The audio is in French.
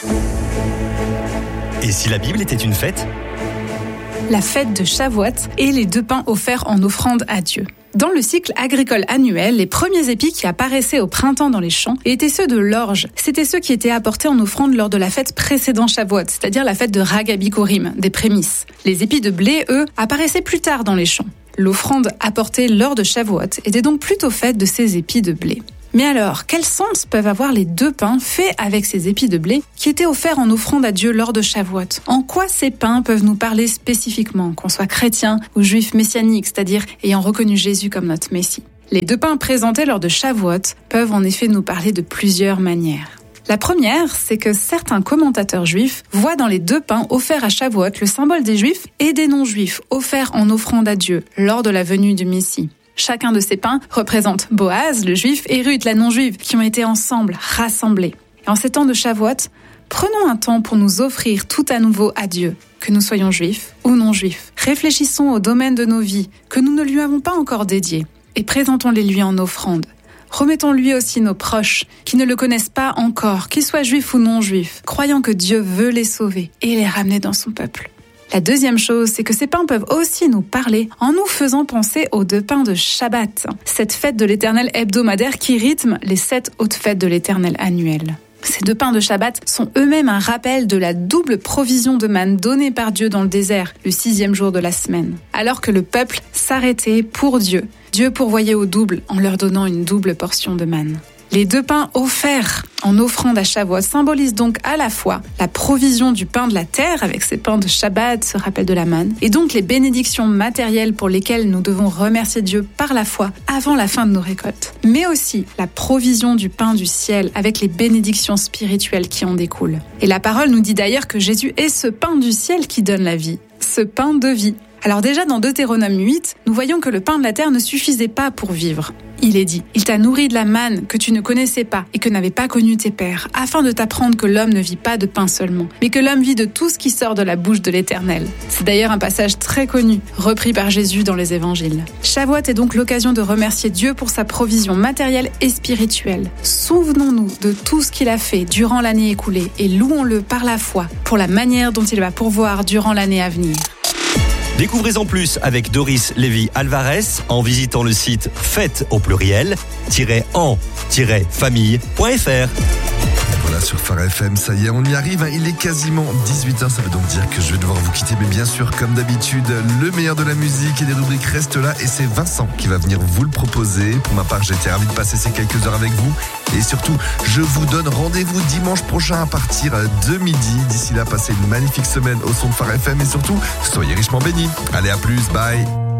Et si la Bible était une fête ? La fête de Shavuot et les 2 pains offerts en offrande à Dieu. Dans le cycle agricole annuel, les premiers épis qui apparaissaient au printemps dans les champs étaient ceux de l'orge. C'était ceux qui étaient apportés en offrande lors de la fête précédant Shavuot, c'est-à-dire la fête de Ragabikurim, des prémices. Les épis de blé, eux, apparaissaient plus tard dans les champs. L'offrande apportée lors de Shavuot était donc plutôt faite de ces épis de blé. Mais alors, quel sens peuvent avoir les 2 pains faits avec ces épis de blé qui étaient offerts en offrande à Dieu lors de Shavuot ? En quoi ces pains peuvent nous parler spécifiquement, qu'on soit chrétien ou juif messianique, c'est-à-dire ayant reconnu Jésus comme notre Messie ? Les 2 pains présentés lors de Shavuot peuvent en effet nous parler de plusieurs manières. La première, c'est que certains commentateurs juifs voient dans les 2 pains offerts à Shavuot le symbole des juifs et des non-juifs offerts en offrande à Dieu lors de la venue du Messie. Chacun de ces pains représente Boaz, le juif, et Ruth, la non-juive, qui ont été ensemble, rassemblés. Et en ces temps de Shavuot, prenons un temps pour nous offrir tout à nouveau à Dieu, que nous soyons juifs ou non-juifs. Réfléchissons au domaine de nos vies que nous ne lui avons pas encore dédié et présentons-les lui en offrande. Remettons-lui aussi nos proches qui ne le connaissent pas encore, qu'ils soient juifs ou non-juifs, croyant que Dieu veut les sauver et les ramener dans son peuple. La deuxième chose, c'est que ces pains peuvent aussi nous parler en nous faisant penser aux 2 pains de Shabbat, cette fête de l'Éternel hebdomadaire qui rythme les 7 autres fêtes de l'Éternel annuelles. Ces 2 pains de Shabbat sont eux-mêmes un rappel de la double provision de manne donnée par Dieu dans le désert, le 6e jour de la semaine. Alors que le peuple s'arrêtait pour Dieu, Dieu pourvoyait au double en leur donnant une double portion de manne. Les 2 pains offerts en offrande à Shavuot symbolisent donc à la fois la provision du pain de la terre avec ces pains de Shabbat, ce rappel de la manne, et donc les bénédictions matérielles pour lesquelles nous devons remercier Dieu par la foi avant la fin de nos récoltes. Mais aussi la provision du pain du ciel avec les bénédictions spirituelles qui en découlent. Et la parole nous dit d'ailleurs que Jésus est ce pain du ciel qui donne la vie, ce pain de vie. Alors déjà dans Deutéronome 8, nous voyons que le pain de la terre ne suffisait pas pour vivre. Il est dit, il t'a nourri de la manne que tu ne connaissais pas et que n'avaient pas connu tes pères, afin de t'apprendre que l'homme ne vit pas de pain seulement, mais que l'homme vit de tout ce qui sort de la bouche de l'Éternel. C'est d'ailleurs un passage très connu, repris par Jésus dans les évangiles. Shavuot est donc l'occasion de remercier Dieu pour sa provision matérielle et spirituelle. Souvenons-nous de tout ce qu'il a fait durant l'année écoulée et louons-le par la foi pour la manière dont il va pourvoir durant l'année à venir. Découvrez-en plus avec Doris Lévy-Alvarez en visitant le site fête au pluriel-en-famille.fr. Voilà, sur Phare FM, ça y est, on y arrive, il est quasiment 18h, ça veut donc dire que je vais devoir vous quitter, mais bien sûr, comme d'habitude, le meilleur de la musique et des rubriques reste là, et c'est Vincent qui va venir vous le proposer. Pour ma part, j'ai été ravi de passer ces quelques heures avec vous, et surtout, je vous donne rendez-vous dimanche prochain à partir de midi. D'ici là, passez une magnifique semaine au son de Phare FM, et surtout, soyez richement bénis. Allez, à plus, bye.